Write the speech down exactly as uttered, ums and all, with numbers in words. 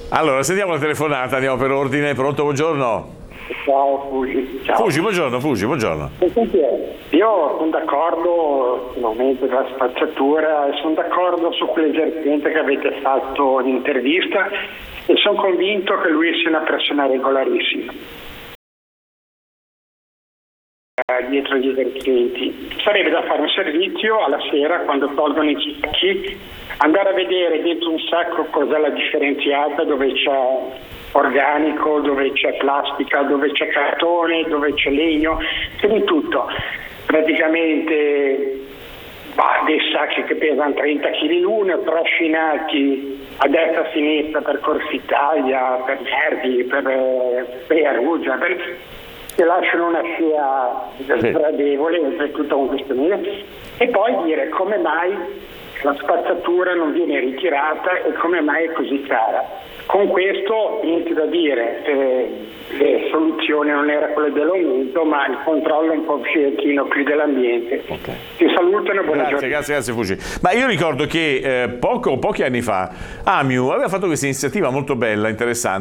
Allora, sentiamo la telefonata, andiamo per ordine. Pronto, buongiorno. Ciao Fugi. Ciao. Fugi, buongiorno, Fugi, buongiorno. Io sono d'accordo sull'aumento della spazzatura e sono d'accordo su quell'esercente che avete fatto in intervista e sono convinto che lui sia una persona regolarissima. Dietro gli esercenti sarebbe da fare un servizio alla sera quando tolgono i sacchi, andare a vedere dentro un sacco cos'è la differenziata, dove c'è organico, dove c'è plastica, dove c'è cartone, dove c'è legno, c'è di tutto. Praticamente bah, dei sacchi che pesano trenta chili l'uno, trascinati a destra e a sinistra per Corsa Italia, per Verdi, per Perugia, per... che lasciano una scia sgradevole per tutta una questione, e poi dire come mai la spazzatura non viene ritirata e come mai è così cara. Con questo niente da dire, eh, le soluzioni non era quella dell'aumento, ma il controllo un po' più, più dell'ambiente. Okay. Ti salutano, buona giornata. Grazie, grazie Fugi. Ma io ricordo che eh, poco, pochi anni fa Amiu aveva fatto questa iniziativa molto bella, interessante.